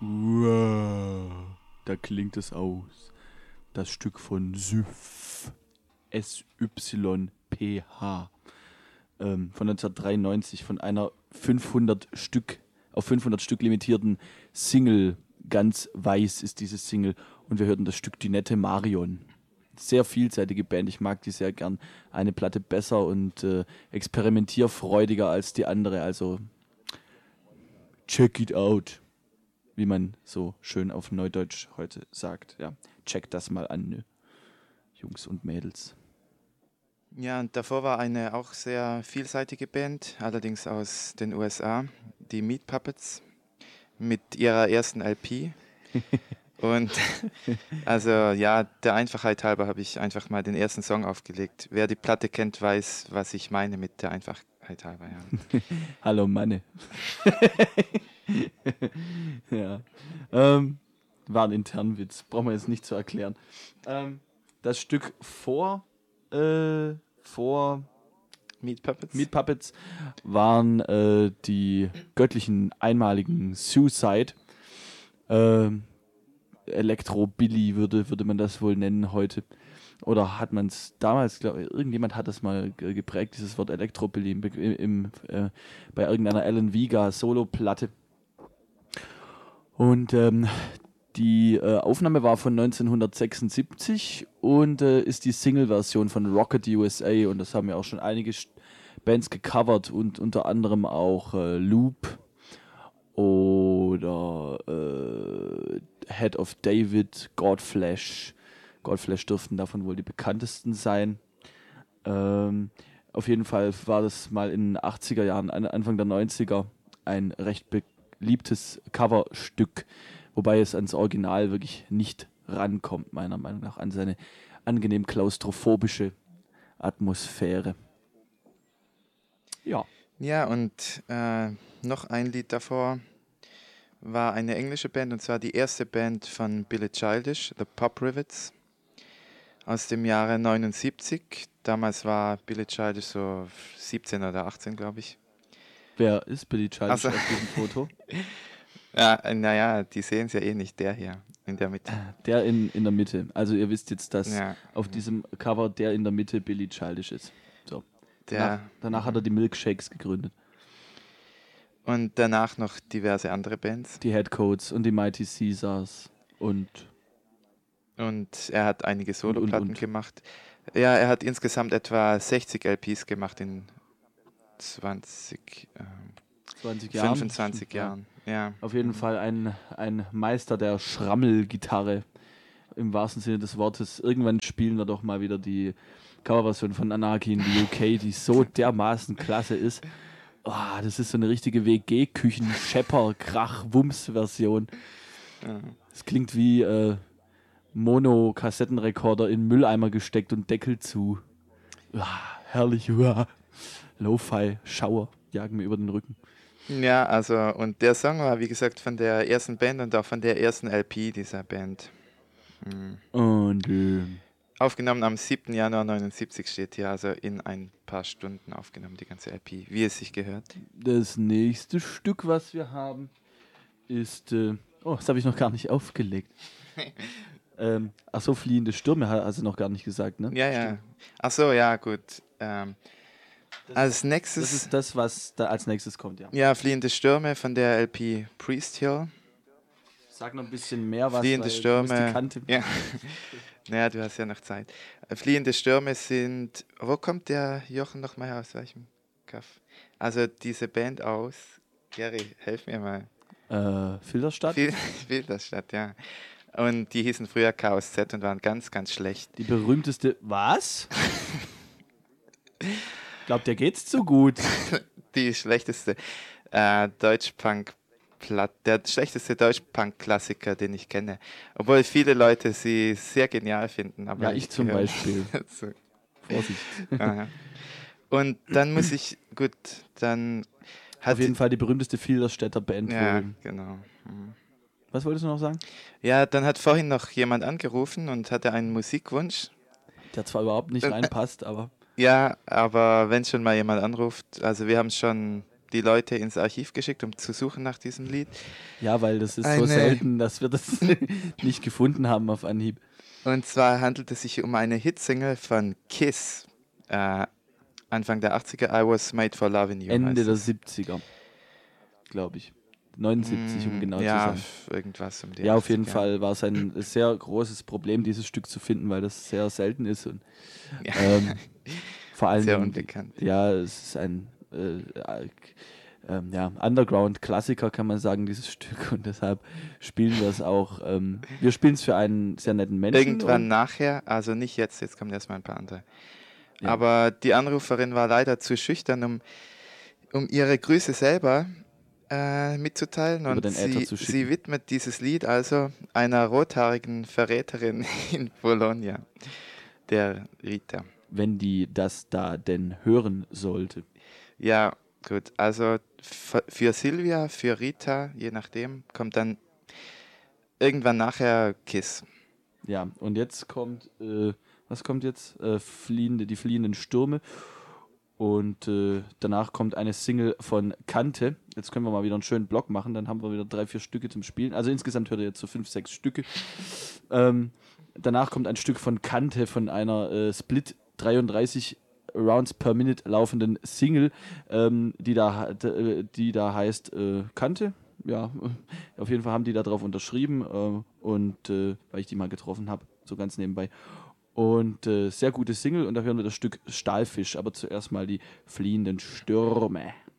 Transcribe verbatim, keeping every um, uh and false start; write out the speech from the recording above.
Wow, da klingt es aus. Das Stück von Syph. S Y P H. Ähm, von neunzehnhundertdreiundneunzig, von einer fünfhundert Stück, auf fünfhundert Stück limitierten Single. Ganz weiß ist diese Single. Und wir hörten das Stück Die nette Marion. Sehr vielseitige Band, ich mag die sehr gern. Eine Platte besser und äh, experimentierfreudiger als die andere. Also check it out, wie man so schön auf Neudeutsch heute sagt. Ja, check das mal an, ne? Jungs und Mädels. Ja, und davor war eine auch sehr vielseitige Band, allerdings aus den U S A, die Meat Puppets, mit ihrer ersten L P. Und also ja, der Einfachheit halber habe ich einfach mal den ersten Song aufgelegt. Wer die Platte kennt, weiß, was ich meine mit der Einfachheit halber. Ja. Hallo Manne. Ja, ähm, war ein internen Witz, brauchen wir jetzt nicht zu erklären. Ähm, das Stück vor, äh, vor Meat Puppets? Meat Puppets waren äh, die göttlichen einmaligen Suicide. Ähm, Elektro-Billy würde, würde man das wohl nennen heute. Oder hat man es damals, glaube ich, irgendjemand hat das mal ge- geprägt, dieses Wort Elektro-Billy im, im, im, äh, bei irgendeiner Alan Vega Solo-Platte. Und ähm, die äh, Aufnahme war von neunzehnhundertsechsundsiebzig und äh, ist die Single-Version von Rocket U S A. Und das haben ja auch schon einige St- Bands gecovert und unter anderem auch äh, Loop oder äh, Head of David, Godflesh. Godflesh dürften davon wohl die bekanntesten sein. Ähm, auf jeden Fall war das mal in den achtziger Jahren, an- Anfang der neunziger ein recht beliebtes Coverstück, wobei es ans Original wirklich nicht rankommt, meiner Meinung nach, an seine angenehm klaustrophobische Atmosphäre. Ja. Ja, und äh, noch ein Lied davor war eine englische Band, und zwar die erste Band von Billy Childish, The Pop Rivets, aus dem Jahre neunundsiebzig. Damals war Billy Childish so siebzehn oder achtzehn, glaube ich. Wer ist Billy Childish Also- auf diesem Foto? Ja, naja, die sehen es ja eh nicht, der hier in der Mitte. Der in, in der Mitte. Also ihr wisst jetzt, dass Ja, auf diesem Cover der in der Mitte Billy Childish ist. So. Danach, der, danach hat er die Milkshakes gegründet. und danach noch diverse andere Bands. Die Headcoats und die Mighty Caesars und Und er hat einige und, Soloplatten und. gemacht. Ja, er hat insgesamt etwa sechzig L Ps gemacht in zwanzig, ähm, zwanzig Jahren. fünfundzwanzig Ja. Jahren. Ja. Auf jeden Mhm. Fall ein, ein Meister der Schrammelgitarre im wahrsten Sinne des Wortes. Irgendwann spielen wir doch mal wieder die Coverversion von Anarchy in the U K, die so dermaßen klasse ist. Oh, das ist so eine richtige W G-Küchen-Schepper-Krach-Wumms-Version. Ja. Es klingt wie äh, Mono-Kassettenrekorder in Mülleimer gesteckt und Deckel zu. Ah, herrlich. Uah. Lo-Fi-Schauer jagen mir über den Rücken. Ja, also, und der Song war, wie gesagt, von der ersten Band und auch von der ersten L P dieser Band. Mhm. Und ähm, Aufgenommen am siebten Januar neunundsiebzig steht hier, also in ein paar Stunden aufgenommen, die ganze L P, wie es sich gehört. das nächste Stück, was wir haben, ist. Äh, oh, das habe ich noch gar nicht aufgelegt. ähm, ach so, Fliehende Stürme ha- hast du noch gar nicht gesagt, ne? Ja, ja. Ach so, ja, gut. Ähm, als nächstes, Das ist das, was da als nächstes kommt, ja. ja, Fliehende Stürme von der L P Priest Hill. Sag noch ein bisschen mehr was. Fliehende weil du Stürme. bist die Kante. Ja. Naja, du hast ja noch Zeit. Äh, Fliehende Stürme sind. Wo kommt der Jochen nochmal her? Aus welchem Kaff? Also diese Band aus. Gary, helf mir mal. Äh, Filderstadt? Viel- Filderstadt, ja. Und die hießen früher K O S Z und waren ganz, ganz schlecht. Die berühmteste. Was? Ich glaube, der geht's zu gut. Die schlechteste äh, Deutschpunk. Der schlechteste Deutschpunk-Klassiker, den ich kenne. Obwohl viele Leute sie sehr genial finden. Aber Ja, ich zum gehöre Beispiel. dazu. Vorsicht. Aha. Und dann muss ich, gut, dann hat Auf jeden sie, Fall die berühmteste Filderstädter Band. ja, wohl. genau. Mhm. Was wolltest du noch sagen? Ja, dann hat vorhin noch jemand angerufen und hatte einen Musikwunsch. Der zwar überhaupt nicht Äh, reinpasst, aber Ja, aber wenn schon mal jemand anruft, also wir haben es schon die Leute ins Archiv geschickt, um zu suchen nach diesem Lied. Ja, weil das ist Eine, so selten, dass wir das nicht gefunden haben auf Anhieb. Und zwar handelt es sich um eine Hitsingle von Kiss. Äh, Anfang der achtziger, I Was Made for Loving You. Ende der siebziger, glaube ich. neunundsiebzig, um genau ja, zu sein. irgendwas um die Ja, auf jeden achtziger. Fall war es ein sehr großes Problem, dieses Stück zu finden, weil das sehr selten ist. Und, Ja. ähm, vor allem, Sehr unbekannt. Ja, es ist ein äh, äh, äh, ja, Underground-Klassiker, kann man sagen, dieses Stück. Und deshalb spielen wir es auch. Ähm, wir spielen es für einen sehr netten Menschen. Irgendwann nachher, also nicht jetzt, jetzt kommen erstmal ein paar andere. Ja. Aber die Anruferin war leider zu schüchtern, um, um ihre Grüße selber äh, mitzuteilen. Über Und den Äther sie, zu schicken. sie widmet dieses Lied also einer rothaarigen Verräterin in Bologna, der Rita. Wenn die das da denn hören sollte. Ja, gut. Also f- für Silvia, für Rita, je nachdem, kommt dann irgendwann nachher Kiss. Ja, und jetzt kommt, äh, was kommt jetzt? Äh, fliehende, die fliehenden Stürme. Und äh, danach kommt eine Single von Kante. Jetzt können wir mal wieder einen schönen Block machen, dann haben wir wieder drei, vier Stücke zum Spielen. Also insgesamt hört ihr jetzt so fünf, sechs Stücke. Ähm, danach kommt ein Stück von Kante, von einer äh, Split dreiunddreißig Rounds per Minute laufenden Single, ähm, die, da, die da heißt äh, Kante. Ja, auf jeden Fall haben die da drauf unterschrieben äh, und äh, weil ich die mal getroffen habe, so ganz nebenbei. Und äh, sehr gute Single und da hören wir das Stück Stahlfisch, aber zuerst mal die fliehenden Stürme.